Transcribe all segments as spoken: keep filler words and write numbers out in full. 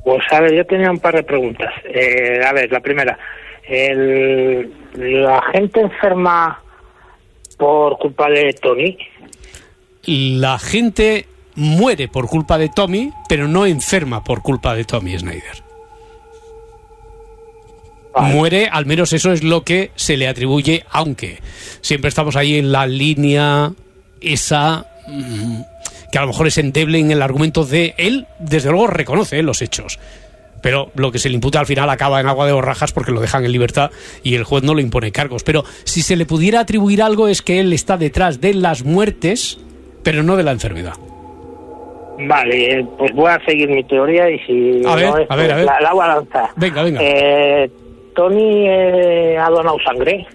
Pues a ver, yo tenía un par de preguntas. Eh, a ver, la primera. El, ¿La gente enferma por culpa de Tony? La gente muere por culpa de Tommy, pero no enferma por culpa de Tommy Snyder. Vale. Muere, al menos eso es lo que se le atribuye, aunque siempre estamos ahí en la línea esa mmm, que a lo mejor es endeble en el argumento de él, desde luego reconoce eh, los hechos. Pero lo que se le imputa al final acaba en agua de borrajas porque lo dejan en libertad y el juez no le impone cargos. Pero si se le pudiera atribuir algo es que él está detrás de las muertes, pero no de la enfermedad. Vale, pues voy a seguir mi teoría y si a ver, no es, a ver, a ver. La, la voy a lanzar. Venga, venga. Eh, ¿Tony eh, ha donado sangre?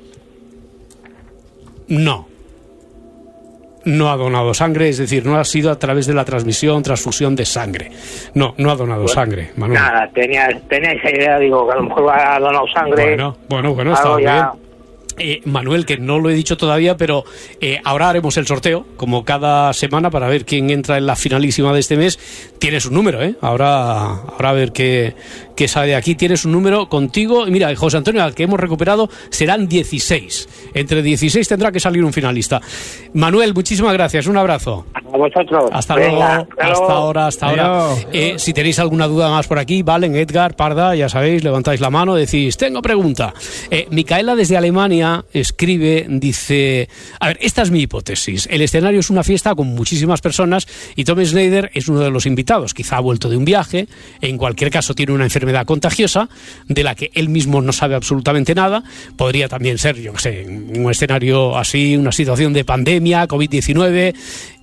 No. No ha donado sangre, es decir, no ha sido a través de la transmisión, transfusión de sangre. No, no ha donado pues, sangre, Manuel. Nada, tenía, tenía esa idea, digo, que a lo mejor ha donado sangre. Bueno, bueno, bueno, está bien. Ya... Eh, Manuel, que no lo he dicho todavía, pero eh, ahora haremos el sorteo, como cada semana, para ver quién entra en la finalísima de este mes. Tienes un número, ¿eh? Ahora, ahora a ver qué, qué sale de aquí. Tienes un número contigo. Y mira, José Antonio, al que hemos recuperado, serán dieciséis. Entre dieciséis tendrá que salir un finalista. Manuel, muchísimas gracias. Un abrazo. A vosotros. Hasta Venga, luego. hasta hasta luego. ahora, hasta ahora. Eh, si tenéis alguna duda más por aquí, Valen, Edgar, Parda, ya sabéis, levantáis la mano, decís, tengo pregunta. Eh, Micaela desde Alemania escribe, dice, a ver, esta es mi hipótesis. El escenario es una fiesta con muchísimas personas y Tom Snyder es uno de los invitados. Quizá ha vuelto de un viaje, en cualquier caso tiene una enfermedad contagiosa de la que él mismo no sabe absolutamente nada. Podría también ser, yo qué sé, un escenario así, una situación de pandemia, covid diecinueve.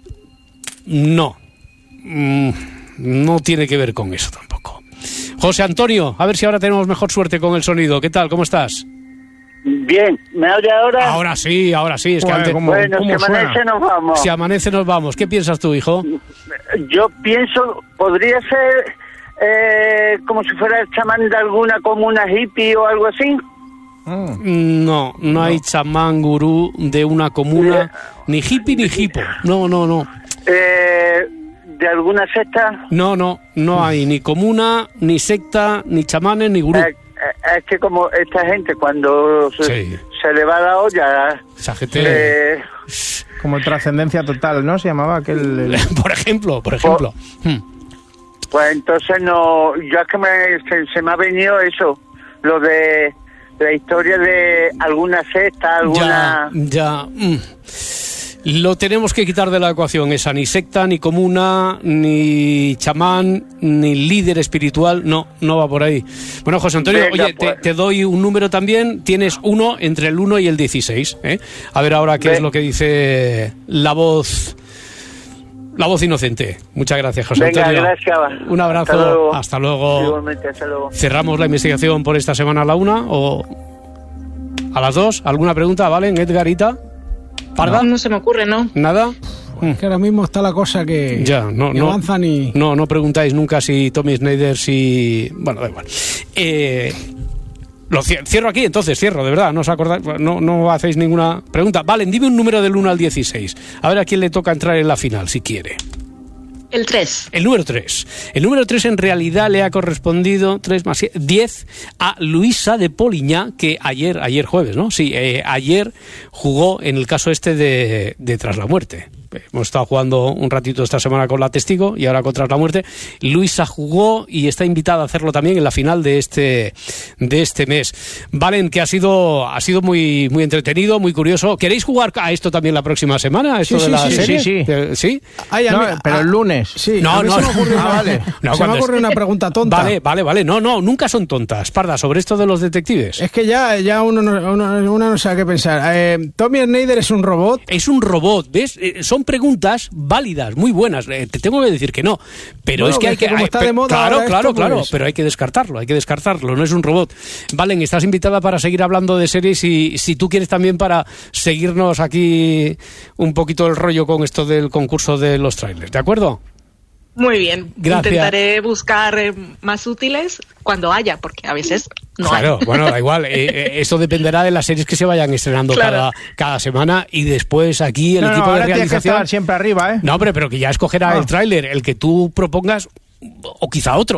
No, mm, no tiene que ver con eso tampoco. José Antonio, a ver si ahora tenemos mejor suerte con el sonido. ¿Qué tal? ¿Cómo estás? Bien, ¿me oye ahora? Ahora sí, ahora sí. Es bueno, que antes, ¿cómo, bueno, ¿cómo si suena? Amanece nos vamos. Si amanece nos vamos. ¿Qué piensas tú, hijo? Yo pienso, podría ser eh, como si fuera el chamán de alguna comuna hippie o algo así. Mm. No, no, no hay chamán gurú de una comuna, eh, ni hippie ni hipo. No, no, no. Eh, ¿De alguna secta? No, no, no hay ni comuna, ni secta, ni chamanes, ni gurú. Eh, Es que como esta gente cuando se, sí. se le va la olla... Esa gente... Eh, como trascendencia total, ¿no? Se llamaba aquel... El... por ejemplo, por ejemplo. Pues, hmm. pues entonces no... Yo es que me, se, se me ha venido eso, lo de la historia de alguna secta, alguna... Ya, ya... Mm. Lo tenemos que quitar de la ecuación, esa ni secta, ni comuna, ni chamán, ni líder espiritual, no, no va por ahí. Bueno, José Antonio, Venga, oye, pues. te, te doy un número también, tienes uno entre el uno y el dieciséis, ¿eh? A ver ahora qué Ven. es lo que dice la voz, la voz inocente. Muchas gracias, José Venga, Antonio. Gracias. Un abrazo, hasta luego. Hasta luego. Igualmente, hasta luego. ¿Cerramos la investigación por esta semana a la una o a las dos? ¿Alguna pregunta, Valen, Edgarita? No, no se me ocurre, ¿no? ¿Nada? Es que ahora mismo está la cosa que, ya, no, que no, avanza ni... No, no preguntáis nunca si Tommy Snyder, si... Bueno, da igual. Eh, lo cierro aquí, entonces, cierro, de verdad, no os acordáis, no, no hacéis ninguna pregunta. Valen, dime un número del uno al dieciséis. A ver a quién le toca entrar en la final, si quiere. El tres. El número tres. El número tres en realidad le ha correspondido tres más diez a Luisa de Poliñá, que ayer, ayer jueves, ¿no? Sí, eh, ayer jugó en el caso este de, de Tras la Muerte. Hemos estado jugando un ratito esta semana con la Testigo y ahora con Tras la Muerte. Luisa jugó y está invitada a hacerlo también en la final de este de este mes. Valen, que ha sido ha sido muy muy entretenido, muy curioso. ¿Queréis jugar a esto también la próxima semana? ¿Esto sí, de la sí, serie? Sí, sí. ¿Sí? Ay, no, mí, pero a, el lunes. Sí, no, a mí no, se me ocurre, no, una, vale. no, se me ocurre una pregunta tonta. Vale, vale, vale. No, no, nunca son tontas. Parda, sobre esto de los detectives. Es que ya, ya uno, no, uno, uno no sabe qué pensar. Eh, ¿Tommy Snyder es un robot? Es un robot, ¿ves? Eh, son preguntas válidas, muy buenas. Eh, te tengo que decir que no. Pero bueno, es que hay es que... que como hay, está pe- de moda claro, ahora claro, esto, claro. pues... Pero hay que descartarlo, hay que descartarlo. No es un robot. Valen, estás invitada para seguir hablando de series y si tú quieres también para seguirnos aquí un poquito el rollo con esto del concurso de los trailers, ¿de acuerdo? Muy bien. Gracias. Intentaré buscar eh, más útiles cuando haya, porque a veces no claro, hay. Bueno, da igual. Eh, eh, esto dependerá de las series que se vayan estrenando claro. cada, cada semana y después aquí el no, equipo no, de ahora realización... tienes que estar siempre arriba, ¿eh? No, hombre, pero que ya escogerá no. el tráiler, el que tú propongas o quizá otro.